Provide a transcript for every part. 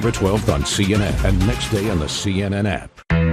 September 12th on CNN and next day on the CNN app.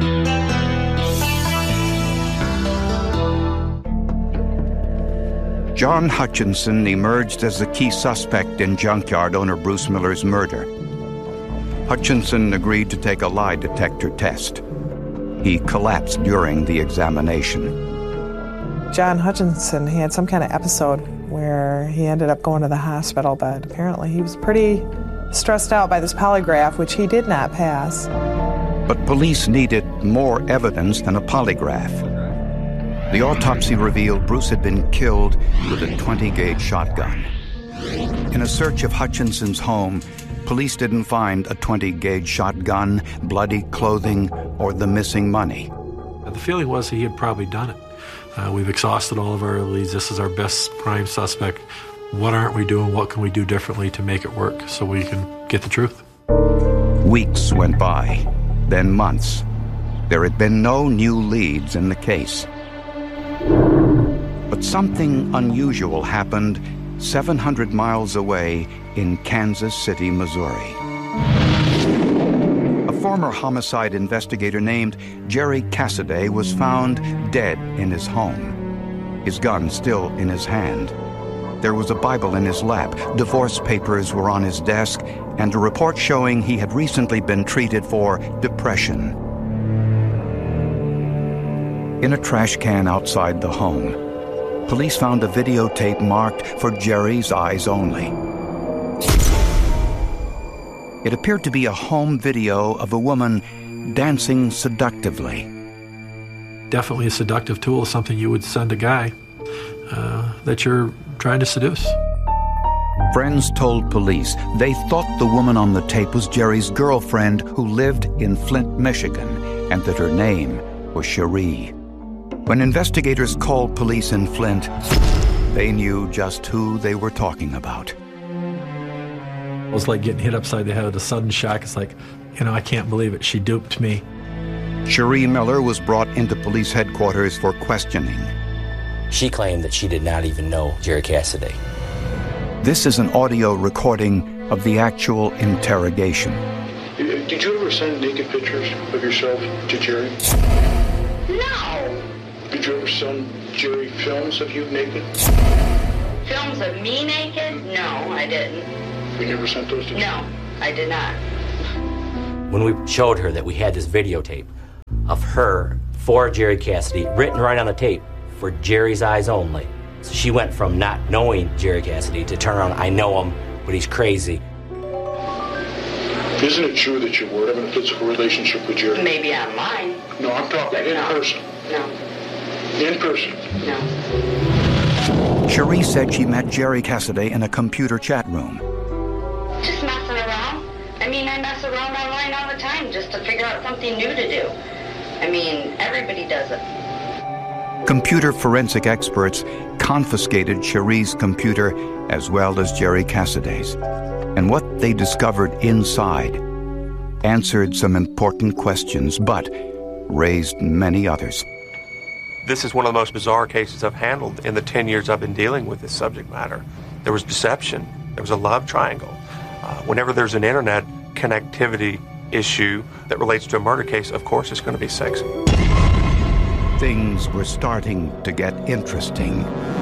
John Hutchinson emerged as the key suspect in junkyard owner Bruce Miller's murder. Hutchinson agreed to take a lie detector test. He collapsed during the examination. John Hutchinson, he had some kind of episode where he ended up going to the hospital, but apparently he was pretty stressed out by this polygraph, which he did not pass. But police needed more evidence than a polygraph. The autopsy revealed Bruce had been killed with a 20-gauge shotgun. In a search of Hutchinson's home, police didn't find a 20-gauge shotgun, bloody clothing, or the missing money. The feeling was he had probably done it. We've exhausted all of our leads. This is our best prime suspect. What aren't we doing? What can we do differently to make it work so we can get the truth? Weeks went by, then months. There had been no new leads in the case. But something unusual happened 700 miles away in Kansas City, Missouri. A former homicide investigator named Jerry Cassidy was found dead in his home, his gun still in his hand. There was a Bible in his lap, divorce papers were on his desk, and a report showing he had recently been treated for depression. In a trash can outside the home, police found a videotape marked for Jerry's eyes only. It appeared to be a home video of a woman dancing seductively. Definitely a seductive tool, something you would send a guy that you're trying to seduce. Friends told police they thought the woman on the tape was Jerry's girlfriend who lived in Flint, Michigan, and that her name was Cherie. When investigators called police in Flint, they knew just who they were talking about. It was like getting hit upside the head with a sudden shock. It's like, I can't believe it. She duped me. Cherie Miller was brought into police headquarters for questioning. She claimed that she did not even know Jerry Cassidy. This is an audio recording of the actual interrogation. Did you ever send naked pictures of yourself to Jerry? No. Did you ever send Jerry films of you naked? Films of me naked? No, I didn't. You never sent those to Jerry? No, I did not. When we showed her that we had this videotape of her for Jerry Cassidy, written right on the tape, for Jerry's eyes only, so she went from not knowing Jerry Cassidy to turn around, I know him, but he's crazy. Isn't it true that you were having a physical relationship with Jerry? Maybe online. No, I'm talking in person. No. In person? No. Cherie said she met Jerry Cassidy in a computer chat room. Just messing around. I mess around online all the time just to figure out something new to do. Everybody does it. Computer forensic experts confiscated Cherie's computer as well as Jerry Cassidy's. And what they discovered inside answered some important questions, but raised many others. This is one of the most bizarre cases I've handled in the 10 years I've been dealing with this subject matter. There was deception. There was a love triangle. Whenever there's an internet connectivity issue that relates to a murder case, of course it's going to be sexy. Things were starting to get interesting.